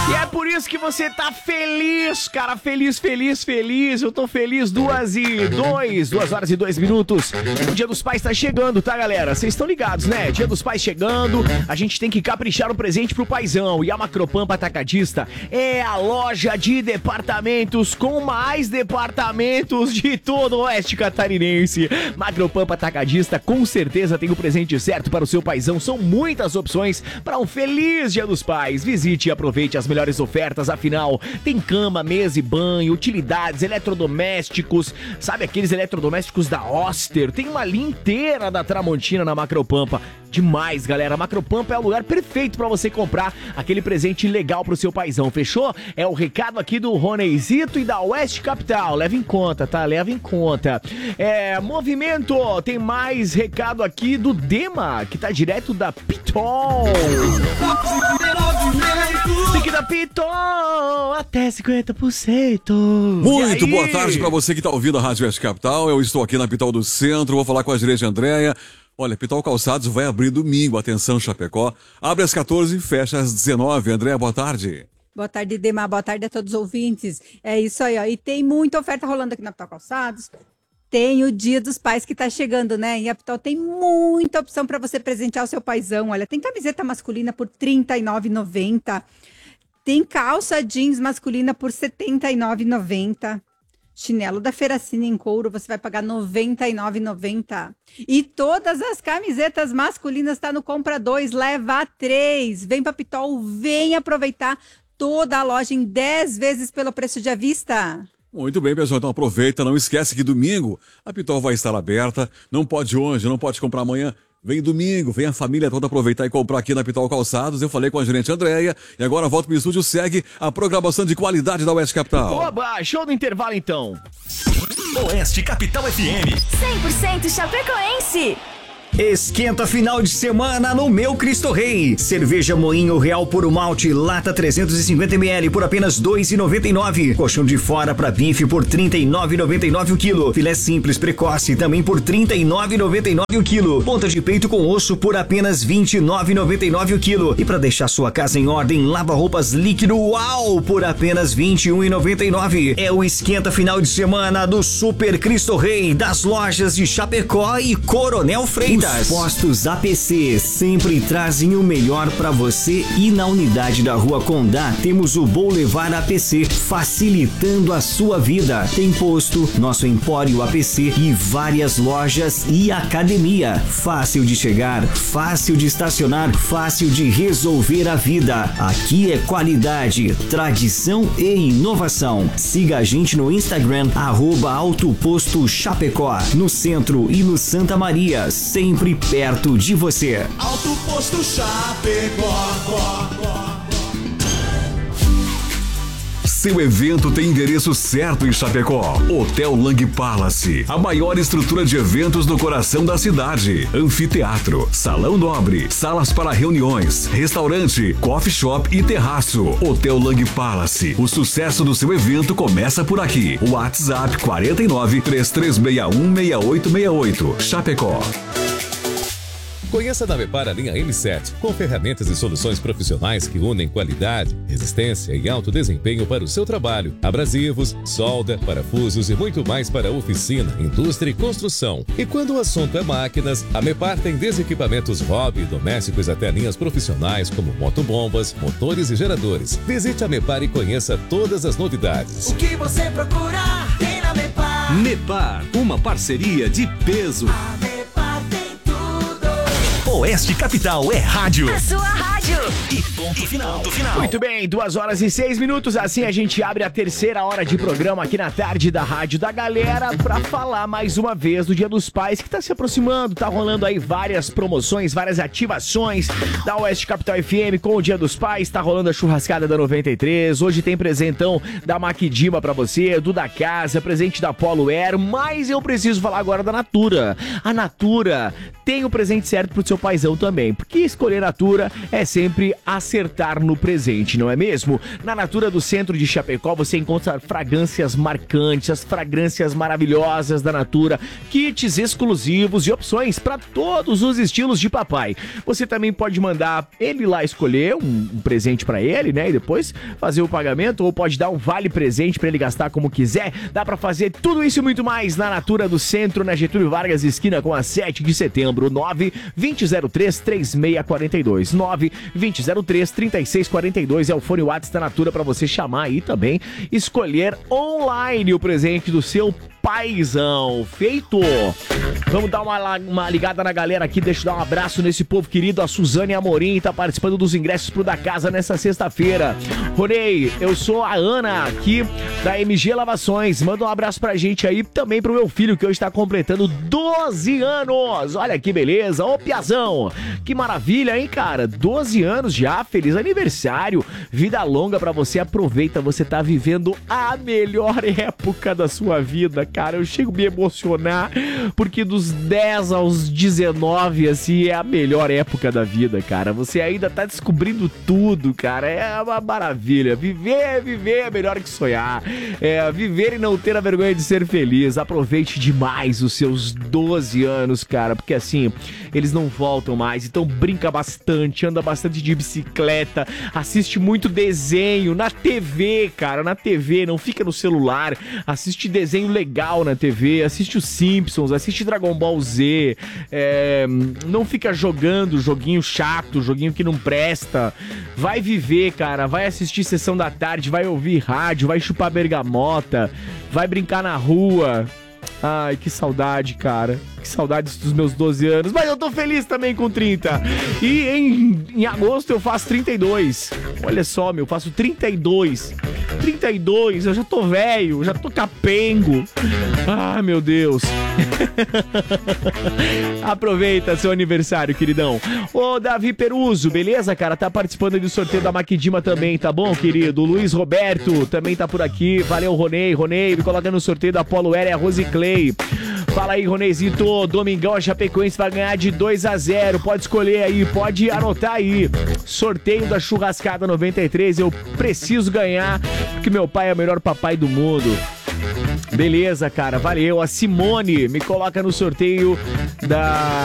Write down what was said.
E é por isso que você tá feliz, cara. Feliz. Eu tô feliz. 2 horas e 2 minutos. O Dia dos Pais tá chegando, tá, galera? Vocês estão ligados, né? Dia dos Pais chegando. A gente tem que caprichar um presente pro paizão. E a Macropampa Atacadista é a loja de departamentos com mais departamentos de todo o Oeste Catarinense. Macropampa Atacadista com certeza tem o presente certo para o seu paizão. São muitas opções para um feliz Dia dos Pais. Visite e aproveite as melhores ofertas, afinal, tem cama, mesa e banho, utilidades, eletrodomésticos, sabe aqueles eletrodomésticos da Oster? Tem uma linha inteira da Tramontina na Macropampa. Demais, galera. A Macropampa é o lugar perfeito pra você comprar aquele presente legal pro seu paizão, fechou? É o recado aqui do Roneizito e da Oeste Capital. Leva em conta, tá? Leva em conta. Movimento, tem mais recado aqui do Dema, que tá direto da Pitol. Pique da Pitol, até 50%. Muito boa tarde pra você que tá ouvindo a Rádio Oeste Capital. Eu estou aqui na Pitol do Centro, vou falar com a gerente Andréia. Olha, Pitol Calçados vai abrir domingo, atenção Chapecó, abre às 14 e fecha às 19. Andréia, boa tarde. Boa tarde, Demar, boa tarde a todos os ouvintes. É isso aí, ó, e tem muita oferta rolando aqui na Pitol Calçados. Tem o Dia dos Pais que tá chegando, né? E a Pitol tem muita opção para você presentear o seu paizão. Olha, tem camiseta masculina por R$ 39,90. Tem calça jeans masculina por R$ 79,90. Chinelo da Ferracina em couro, você vai pagar R$ 99,90. E todas as camisetas masculinas tá no compra 2, leva 3. Vem pra Pitol, vem aproveitar toda a loja em 10 vezes pelo preço de à vista. Muito bem, pessoal, então aproveita, não esquece que domingo a Pitol vai estar aberta, não pode hoje, não pode comprar amanhã. Vem domingo, vem a família toda aproveitar e comprar aqui na Pitol Calçados. Eu falei com a gerente Andréia e agora volto pro estúdio, segue a programação de qualidade da Oeste Capital. Oba, show do intervalo então. Oeste Capital FM 100% chapecoense. Esquenta final de semana no Meu Cristo Rei. Cerveja Moinho Real Puro Malte, lata 350ml por apenas R$ 2,99. Colchão de fora para bife por R$ 39,99 o quilo. Filé simples precoce também por R$ 39,99 o quilo. Ponta de peito com osso por apenas R$ 29,99 o quilo. E para deixar sua casa em ordem, lava-roupas líquido Uau por apenas R$ 21,99. É o esquenta final de semana do Super Cristo Rei das lojas de Chapecó e Coronel Freitas. Os postos APC sempre trazem o melhor para você e na unidade da Rua Condá temos o Boulevard APC, facilitando a sua vida. Tem posto, nosso Empório APC e várias lojas e academia. Fácil de chegar, fácil de estacionar, fácil de resolver a vida. Aqui é qualidade, tradição e inovação. Siga a gente no Instagram, @Autoposto Chapecó, no centro e no Santa Maria, sempre perto de você. Alto Posto Chapecó. Seu evento tem endereço certo em Chapecó. Hotel Lang Palace, a maior estrutura de eventos no coração da cidade. Anfiteatro, salão nobre, salas para reuniões, restaurante, coffee shop e terraço. Hotel Lang Palace, o sucesso do seu evento começa por aqui. WhatsApp 49 3361 6868. Chapecó. Conheça da Mepar a linha M7, com ferramentas e soluções profissionais que unem qualidade, resistência e alto desempenho para o seu trabalho. Abrasivos, solda, parafusos e muito mais para oficina, indústria e construção. E quando o assunto é máquinas, a Mepar tem desde equipamentos hobby e domésticos até linhas profissionais como motobombas, motores e geradores. Visite a Mepar e conheça todas as novidades. O que você procura tem na Mepar. Mepar, uma parceria de peso. A Mepar tem tudo. Oeste Capital é rádio. A sua rádio. E ponto final. Muito bem, 2 horas e 6 minutos. Assim a gente abre a terceira hora de programa aqui na tarde da Rádio da Galera pra falar mais uma vez do Dia dos Pais que tá se aproximando. Tá rolando aí várias promoções, várias ativações da Oeste Capital FM com o Dia dos Pais. Tá rolando a churrascada da 93. Hoje tem presentão da Maquidima pra você, do da Casa, presente da Polo Air. Mas eu preciso falar agora da Natura. A Natura tem o presente certo pro seu paizão também. Porque escolher Natura é sempre acertar. acertar no presente, não é mesmo? Na Natura do Centro de Chapecó você encontra fragrâncias marcantes, as fragrâncias maravilhosas da Natura, kits exclusivos e opções para todos os estilos de papai. Você também pode mandar ele lá escolher um presente para ele, né? E depois fazer o pagamento, ou pode dar um vale presente para ele gastar como quiser. Dá para fazer tudo isso e muito mais na Natura do Centro, na Getúlio Vargas, esquina com a 7 de setembro, 9-2003-3642. 9-2003-3642 é o fone WhatsApp da Natura para você chamar aí também, escolher online o presente do seu paizão. Feito! Vamos dar uma ligada na galera aqui, deixa eu dar um abraço nesse povo querido. A Suzane Amorim tá participando dos ingressos pro Da Casa nessa sexta-feira. Ronei, eu sou a Ana aqui da MG Lavações. Manda um abraço pra gente aí, também pro meu filho que hoje tá completando 12 anos. Olha que beleza, ô Piazão, que maravilha, hein, cara? 12 anos já, feliz aniversário, vida longa pra você, aproveita, você tá vivendo a melhor época da sua vida, cara. Eu chego a me emocionar, porque dos 10 aos 19, assim, é a melhor época da vida, cara. Você ainda tá descobrindo tudo, cara. É uma maravilha. Viver é melhor que sonhar. É, viver e não ter a vergonha de ser feliz. Aproveite demais os seus 12 anos, cara, porque assim, eles não voltam mais. Então brinca bastante, anda bastante de bicicleta, assiste muito desenho na TV, cara, na TV, não fica no celular. Assiste desenho legal na TV, assiste os Simpsons, assiste Dragon Ball Z, não fica jogando joguinho chato, joguinho que não presta. Vai viver, cara, vai assistir Sessão da Tarde, vai ouvir rádio, vai chupar bergamota, vai brincar na rua. Ai, que saudade, cara. Que saudades dos meus 12 anos. Mas eu tô feliz também com 30. E em agosto eu faço 32. Olha só, meu, eu faço 32. 32, eu já tô velho, já tô capengo. Ah, meu Deus. Aproveita seu aniversário, queridão. Ô, Davi Peruso, beleza, cara? Tá participando aí do sorteio da Maquidima também, tá bom, querido? O Luiz Roberto também tá por aqui. Valeu, Ronei, me coloca no sorteio da Polo Air, a Rose Clay. Fala aí, Roneizito, domingão a Chapecoense vai ganhar de 2-0, pode escolher aí, pode anotar aí. Sorteio da Churrascada 93, eu preciso ganhar, porque meu pai é o melhor papai do mundo. Beleza, cara, valeu. A Simone me coloca no sorteio da